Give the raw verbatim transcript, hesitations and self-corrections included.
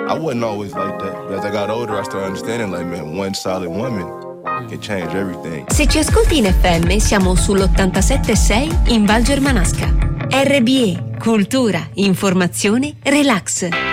I wasn't always like that. But as I got older, I started understanding, like, man, one solid woman can change everything. Se ci ascolti in F M, siamo sull'ottantasette virgola sei in Val Germanasca. R B E, cultura, informazione, relax.